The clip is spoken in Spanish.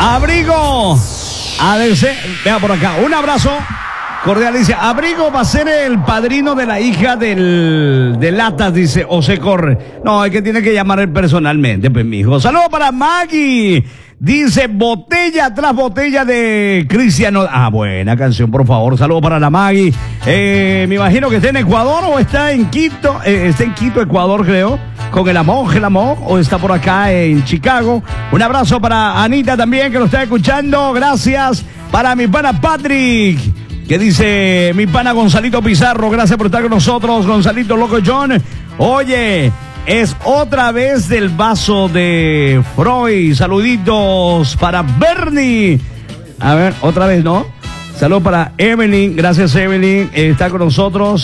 Abrigo. Vea por acá. Un abrazo cordial. Dice, Abrigo va a ser el padrino de la hija de Latas, dice, o se corre. No, es que tiene que llamar él personalmente, pues, mijo. Saludos para Maggie. Dice, botella tras botella de Cristiano. Ah, buena canción, por favor. Saludos para la Maggie. Me imagino que está en Ecuador o está en Quito. Está en Quito, Ecuador, creo. Con el amor, o está por acá en Chicago. Un abrazo para Anita también, que lo está escuchando. Gracias para mi pana Patrick, que dice, mi pana Gonzalito Pizarro, gracias por estar con nosotros, Gonzalito Loco John. Oye, es otra vez del vaso de Freud. Saluditos para Bernie. A ver, otra vez, ¿no? Saludos para Evelyn, gracias Evelyn, está con nosotros.